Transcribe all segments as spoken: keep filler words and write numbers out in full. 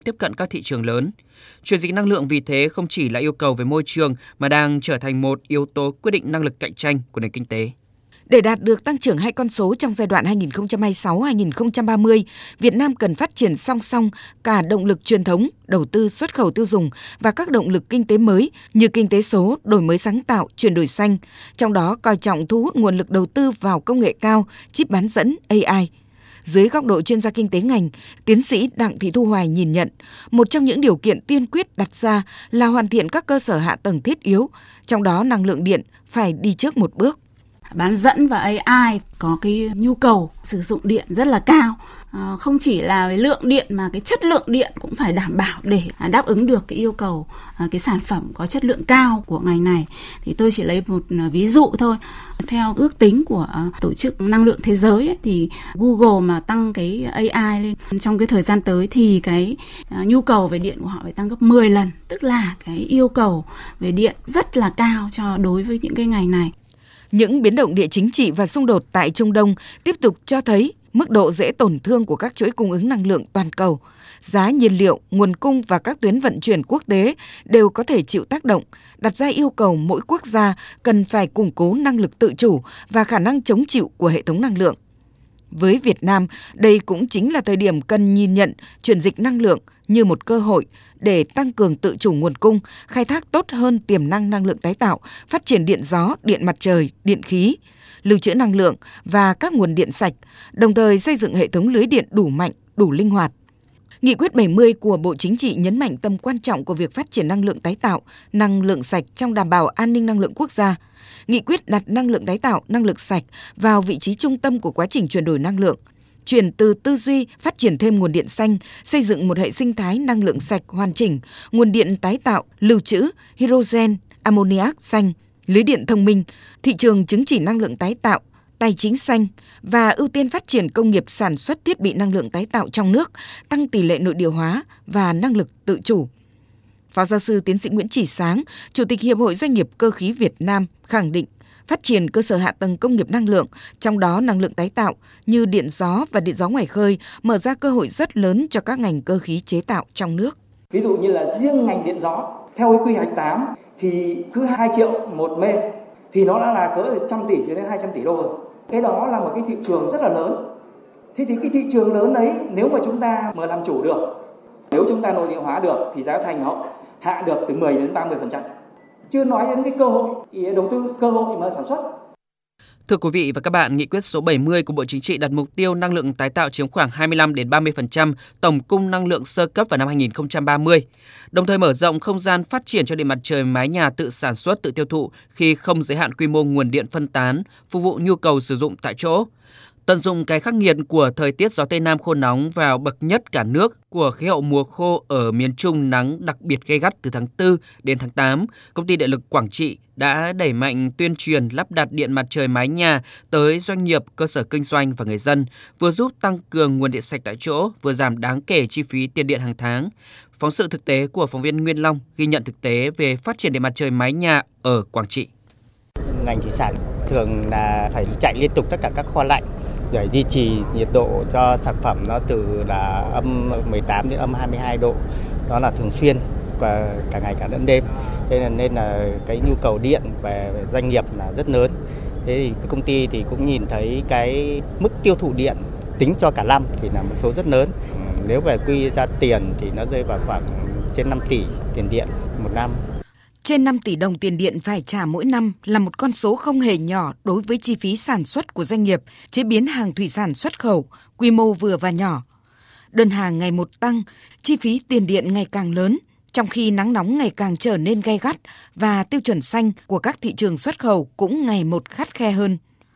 tiếp cận các thị trường lớn. Chuyển dịch năng lượng vì thế không chỉ là yêu cầu về môi trường mà đang trở thành một yếu tố quyết định năng lực cạnh tranh của nền kinh tế. Để đạt được tăng trưởng hai con số trong giai đoạn hai nghìn không trăm hai mươi sáu đến hai nghìn không trăm ba mươi, Việt Nam cần phát triển song song cả động lực truyền thống, đầu tư xuất khẩu tiêu dùng và các động lực kinh tế mới như kinh tế số, đổi mới sáng tạo, chuyển đổi xanh, trong đó coi trọng thu hút nguồn lực đầu tư vào công nghệ cao, chip bán dẫn, a i. Dưới góc độ chuyên gia kinh tế ngành, tiến sĩ Đặng Thị Thu Hoài nhìn nhận, một trong những điều kiện tiên quyết đặt ra là hoàn thiện các cơ sở hạ tầng thiết yếu, trong đó năng lượng điện phải đi trước một bước. Bán dẫn và a i có cái nhu cầu sử dụng điện rất là cao. À, không chỉ là cái lượng điện mà cái chất lượng điện cũng phải đảm bảo để đáp ứng được cái yêu cầu à, cái sản phẩm có chất lượng cao của ngành này. Thì tôi chỉ lấy một ví dụ thôi. Theo ước tính của uh, Tổ chức Năng lượng Thế giới ấy, thì Google mà tăng cái a i lên trong cái thời gian tới thì cái uh, nhu cầu về điện của họ phải tăng gấp mười lần. Tức là cái yêu cầu về điện rất là cao cho đối với những cái ngành này. Những biến động địa chính trị và xung đột tại Trung Đông tiếp tục cho thấy mức độ dễ tổn thương của các chuỗi cung ứng năng lượng toàn cầu. Giá nhiên liệu, nguồn cung và các tuyến vận chuyển quốc tế đều có thể chịu tác động, đặt ra yêu cầu mỗi quốc gia cần phải củng cố năng lực tự chủ và khả năng chống chịu của hệ thống năng lượng. Với Việt Nam, đây cũng chính là thời điểm cần nhìn nhận chuyển dịch năng lượng như một cơ hội để tăng cường tự chủ nguồn cung, khai thác tốt hơn tiềm năng năng lượng tái tạo, phát triển điện gió, điện mặt trời, điện khí, lưu trữ năng lượng và các nguồn điện sạch, đồng thời xây dựng hệ thống lưới điện đủ mạnh, đủ linh hoạt. Nghị quyết bảy mươi của Bộ Chính trị nhấn mạnh tầm quan trọng của việc phát triển năng lượng tái tạo, năng lượng sạch trong đảm bảo an ninh năng lượng quốc gia. Nghị quyết đặt năng lượng tái tạo, năng lượng sạch vào vị trí trung tâm của quá trình chuyển đổi năng lượng, chuyển từ tư duy phát triển thêm nguồn điện xanh, xây dựng một hệ sinh thái năng lượng sạch hoàn chỉnh, nguồn điện tái tạo, lưu trữ, hydrogen, ammoniac xanh, lưới điện thông minh, thị trường chứng chỉ năng lượng tái tạo, tài chính xanh và ưu tiên phát triển công nghiệp sản xuất thiết bị năng lượng tái tạo trong nước, tăng tỷ lệ nội địa hóa và năng lực tự chủ. Phó giáo sư tiến sĩ Nguyễn Chỉ Sáng, Chủ tịch Hiệp hội Doanh nghiệp Cơ khí Việt Nam khẳng định, phát triển cơ sở hạ tầng công nghiệp năng lượng, trong đó năng lượng tái tạo như điện gió và điện gió ngoài khơi mở ra cơ hội rất lớn cho các ngành cơ khí chế tạo trong nước. Ví dụ như là riêng ngành điện gió, theo cái quy hoạch tám thì cứ hai triệu một mê thì nó đã là cỡ một trăm tỷ cho đến hai trăm tỷ đô rồi. Cái đó là một cái thị trường rất là lớn. Thế thì cái thị trường lớn đấy nếu mà chúng ta mà làm chủ được, nếu chúng ta nội địa hóa được thì giá thành họ hạ được từ mười đến ba mươi phần trăm. Chưa nói đến cái cơ hội đầu tư, cơ hội mà sản xuất. Thưa quý vị và các bạn, nghị quyết số bảy mươi của Bộ Chính trị đặt mục tiêu năng lượng tái tạo chiếm khoảng hai mươi lăm đến ba mươi phần trăm tổng cung năng lượng sơ cấp vào năm hai nghìn không trăm ba mươi, đồng thời mở rộng không gian phát triển cho điện mặt trời mái nhà tự sản xuất, tự tiêu thụ khi không giới hạn quy mô nguồn điện phân tán, phục vụ nhu cầu sử dụng tại chỗ. Tận dụng cái khắc nghiệt của thời tiết gió Tây Nam khô nóng vào bậc nhất cả nước của khí hậu mùa khô ở miền Trung nắng đặc biệt gay gắt từ tháng tư đến tháng tám, Công ty Điện lực Quảng Trị đã đẩy mạnh tuyên truyền lắp đặt điện mặt trời mái nhà tới doanh nghiệp, cơ sở kinh doanh và người dân, vừa giúp tăng cường nguồn điện sạch tại chỗ, vừa giảm đáng kể chi phí tiền điện hàng tháng. Phóng sự thực tế của phóng viên Nguyên Long ghi nhận thực tế về phát triển điện mặt trời mái nhà ở Quảng Trị. Ngành thủy sản thường là phải chạy liên tục tất cả các kho lạnh để duy trì nhiệt độ cho sản phẩm nó từ là âm mười tám đến âm hai mươi hai độ, đó là thường xuyên và cả ngày cả lẫn đêm. Thế nên, nên là cái nhu cầu điện về doanh nghiệp là rất lớn. Thế thì công ty thì cũng nhìn thấy cái mức tiêu thụ điện tính cho cả năm thì là một số rất lớn. Nếu về quy ra tiền thì nó rơi vào khoảng trên năm tỷ tiền điện một năm. Trên năm tỷ đồng tiền điện phải trả mỗi năm là một con số không hề nhỏ đối với chi phí sản xuất của doanh nghiệp, chế biến hàng thủy sản xuất khẩu, quy mô vừa và nhỏ. Đơn hàng ngày một tăng, chi phí tiền điện ngày càng lớn, trong khi nắng nóng ngày càng trở nên gay gắt và tiêu chuẩn xanh của các thị trường xuất khẩu cũng ngày một khắt khe hơn.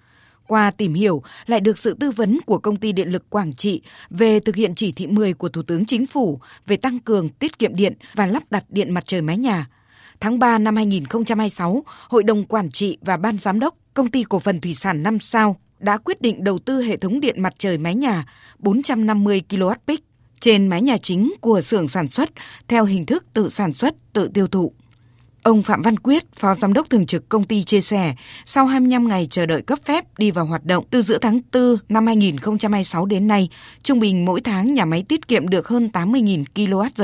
Qua tìm hiểu, lại được sự tư vấn của Công ty Điện lực Quảng Trị về thực hiện chỉ thị mười của Thủ tướng Chính phủ về tăng cường tiết kiệm điện và lắp đặt điện mặt trời mái nhà. Tháng ba năm hai nghìn không trăm hai mươi sáu, Hội đồng Quản trị và Ban Giám đốc Công ty Cổ phần Thủy sản Năm Sao đã quyết định đầu tư hệ thống điện mặt trời mái nhà bốn trăm năm mươi ki lô oát peak trên mái nhà chính của xưởng sản xuất theo hình thức tự sản xuất, tự tiêu thụ. Ông Phạm Văn Quyết, Phó Giám đốc Thường trực công ty chia sẻ, sau hai mươi lăm ngày chờ đợi cấp phép đi vào hoạt động từ giữa tháng tư năm hai nghìn không trăm hai mươi sáu đến nay, trung bình mỗi tháng nhà máy tiết kiệm được hơn tám mươi nghìn ki lô oát giờ